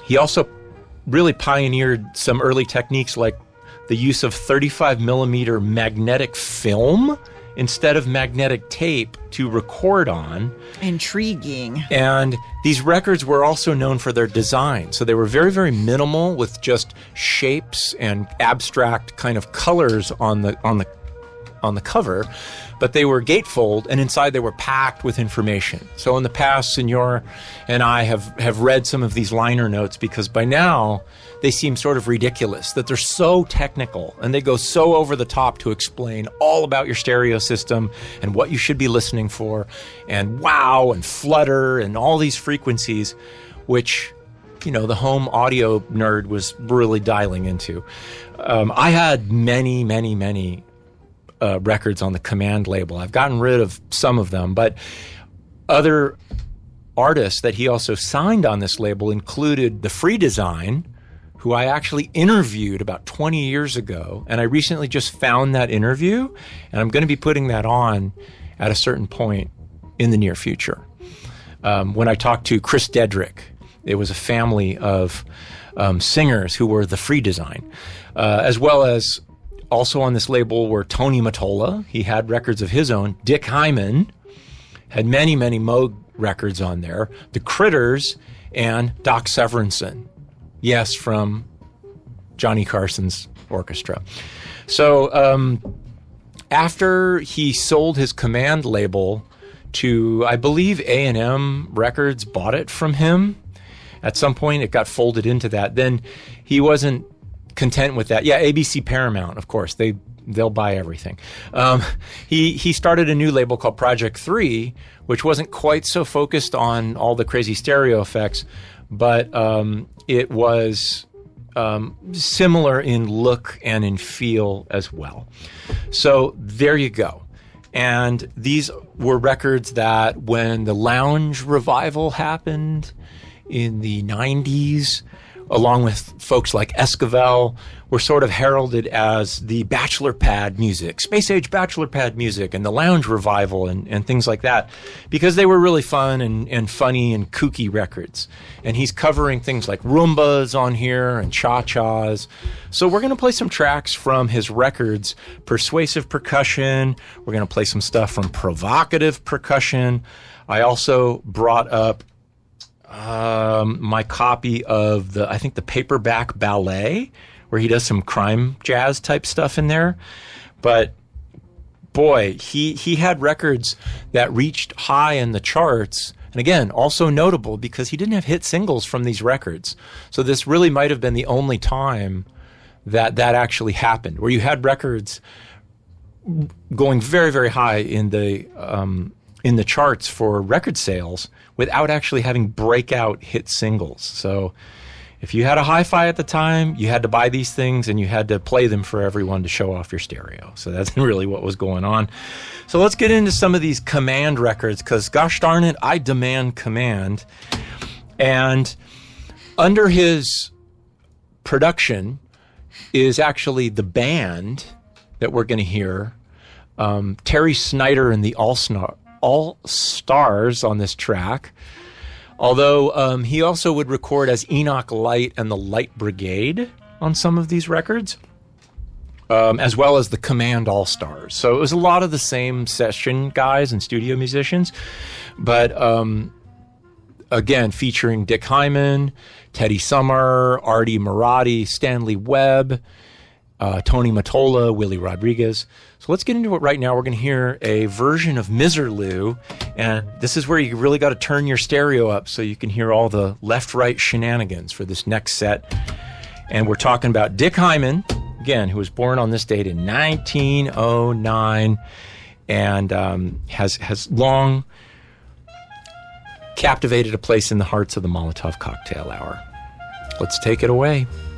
He also really pioneered some early techniques like the use of 35 millimeter magnetic film instead of magnetic tape to record on. Intriguing. And these records were also known for their design. So they were very, very minimal with just shapes and abstract kind of colors on the cover, but they were gatefold, and inside they were packed with information. So in the past, Senor and I have read some of these liner notes because by now they seem sort of ridiculous, that they're so technical and they go so over the top to explain all about your stereo system and what you should be listening for, and wow and flutter and all these frequencies, which, you know, the home audio nerd was really dialing into. I had many records on the Command label. I've gotten rid of some of them, but other artists that he also signed on this label included the Free Design, who I actually interviewed about 20 years ago, and I recently just found that interview, and I'm going to be putting that on at a certain point in the near future. When I talked to Chris Dedrick, it was a family of singers who were the Free Design, as well as also on this label were Tony Mottola. He had records of his own. Dick Hyman had many Moog records on there. The Critters and Doc Severinsen. Yes, from Johnny Carson's orchestra. So after he sold his Command label to, I believe A&M Records bought it from him. At some point it got folded into that. Then he wasn't content with that. Yeah, ABC Paramount, of course. They'll buy everything. He started a new label called Project 3, which wasn't quite so focused on all the crazy stereo effects, but it was similar in look and in feel as well. So there you go. And these were records that when the lounge revival happened in the 90s, along with folks like Esquivel, were sort of heralded as the bachelor pad music, space age bachelor pad music, and the lounge revival and things like that, because they were really fun and funny and kooky records. And he's covering things like Roombas on here and Cha-Chas. So we're going to play some tracks from his records, Persuasive Percussion. We're going to play some stuff from Provocative Percussion. I also brought up my copy of I think the Paperback Ballet, where he does some crime jazz type stuff in there. But boy, he had records that reached high in the charts. And again, also notable because he didn't have hit singles from these records. So this really might have been the only time that actually happened, where you had records going very, very high in the charts for record sales without actually having breakout hit singles. So if you had a hi-fi at the time, you had to buy these things and you had to play them for everyone to show off your stereo. So that's really what was going on. So let's get into some of these Command records, because gosh darn it, I demand Command. And under his production is actually the band that we're going to hear, Terry Snyder and the All Stars on this track, although he also would record as Enoch Light and the Light Brigade on some of these records, as well as the Command All Stars. So it was a lot of the same session guys and studio musicians, but again, featuring Dick Hyman, Teddy Summer, Artie Marotti, Stanley Webb, Tony Mottola, Willie Rodriguez. So let's get into it right now. We're going to hear a version of Miserlou, and this is where you really got to turn your stereo up so you can hear all the left-right shenanigans for this next set. And we're talking about Dick Hyman, again, who was born on this date in 1909 and has long captivated a place in the hearts of the Molotov Cocktail Hour. Let's take it away.